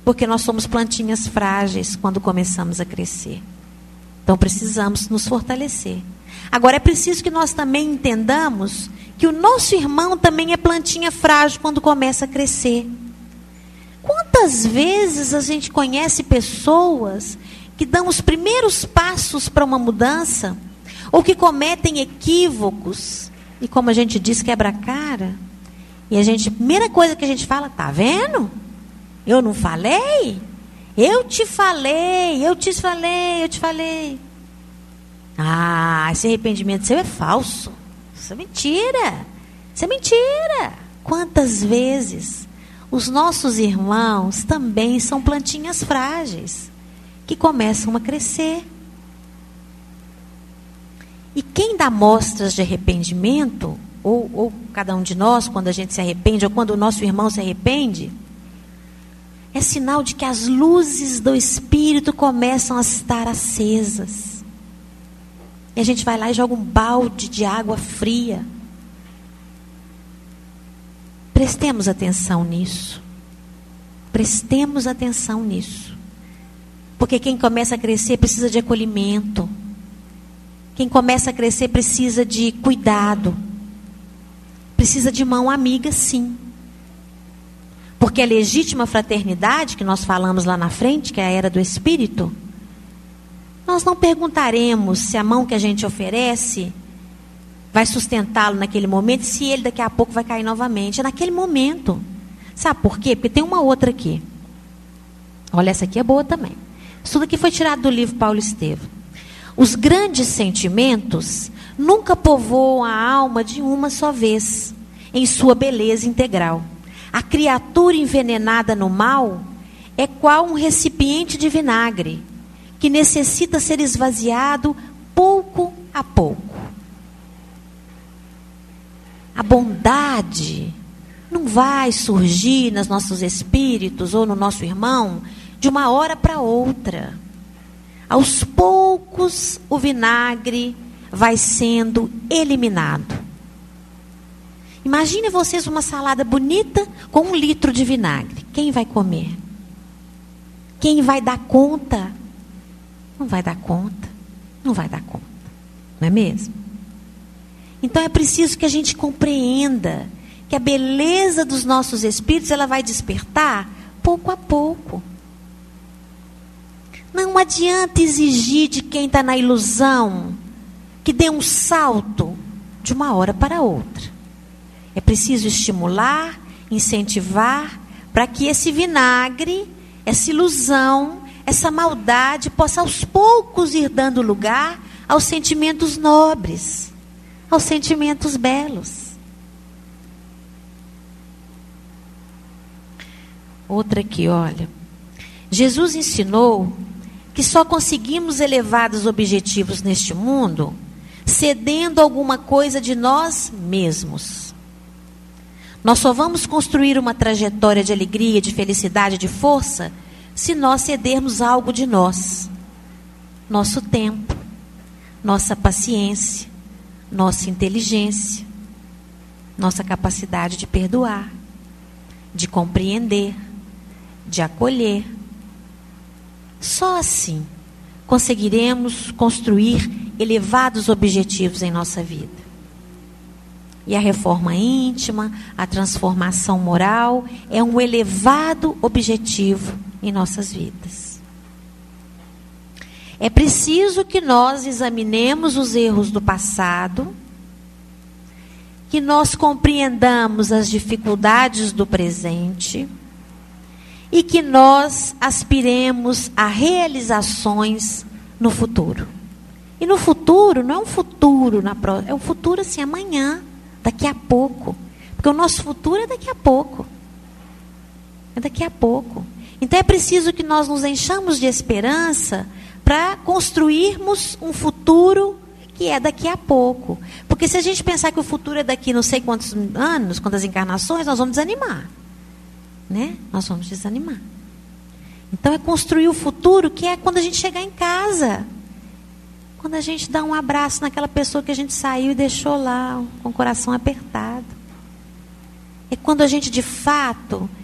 Porque nós somos plantinhas frágeis quando começamos a crescer. Então precisamos nos fortalecer. Agora é preciso que nós também entendamos que o nosso irmão também é plantinha frágil quando começa a crescer. Quantas vezes a gente conhece pessoas que dão os primeiros passos para uma mudança, ou que cometem equívocos, e como a gente diz, quebra a cara, e a primeira coisa que a gente fala, tá vendo? Eu não falei? Eu te falei. Ah, esse arrependimento seu é falso. Isso é mentira. Quantas vezes os nossos irmãos também são plantinhas frágeis, que começam a crescer. E quem dá mostras de arrependimento, ou cada um de nós, quando a gente se arrepende, ou quando o nosso irmão se arrepende, é sinal de que as luzes do Espírito começam a estar acesas. E a gente vai lá e joga um balde de água fria. Prestemos atenção nisso. Porque quem começa a crescer precisa de acolhimento. Quem começa a crescer precisa de cuidado. Precisa de mão amiga, sim. Porque a legítima fraternidade, que nós falamos lá na frente, que é a era do Espírito, nós não perguntaremos se a mão que a gente oferece vai sustentá-lo naquele momento, se ele daqui a pouco vai cair novamente. É naquele momento. Sabe por quê? Porque tem uma outra aqui. Olha, essa aqui é boa também. Isso daqui foi tirado do livro Paulo Estevam. Os grandes sentimentos nunca povoam a alma de uma só vez, em sua beleza integral. A criatura envenenada no mal é qual um recipiente de vinagre, que necessita ser esvaziado pouco a pouco. A bondade não vai surgir nos nossos espíritos ou no nosso irmão de uma hora para outra. Aos poucos, o vinagre vai sendo eliminado. Imagine vocês uma salada bonita com 1 litro de vinagre. Quem vai comer? Quem vai dar conta? Não vai dar conta. Não é mesmo? Então é preciso que a gente compreenda que a beleza dos nossos espíritos, ela vai despertar pouco a pouco. Não adianta exigir de quem está na ilusão que dê um salto de uma hora para outra. É preciso estimular, incentivar, para que esse vinagre, essa ilusão, essa maldade possa aos poucos ir dando lugar aos sentimentos nobres, aos sentimentos belos. Outra aqui, olha. Jesus ensinou que só conseguimos elevados objetivos neste mundo cedendo alguma coisa de nós mesmos. Nós só vamos construir uma trajetória de alegria, de felicidade, de força, se nós cedermos algo de nós. Nosso tempo, nossa paciência, nossa inteligência, nossa capacidade de perdoar, de compreender, de acolher. Só assim conseguiremos construir elevados objetivos em nossa vida. E a reforma íntima, a transformação moral, é um elevado objetivo em nossas vidas. É preciso que nós examinemos os erros do passado, que nós compreendamos as dificuldades do presente e que nós aspiremos a realizações no futuro. E no futuro, não é um futuro, é um futuro assim, amanhã, daqui a pouco. Porque o nosso futuro é daqui a pouco. É daqui a pouco. Então é preciso que nós nos enchamos de esperança para construirmos um futuro que é daqui a pouco. Porque se a gente pensar que o futuro é daqui não sei quantos anos, quantas encarnações, nós vamos desanimar. Né? Nós vamos desanimar. Então é construir o futuro que é quando a gente chegar em casa. Quando a gente dá um abraço naquela pessoa que a gente saiu e deixou lá com o coração apertado. É quando a gente de fato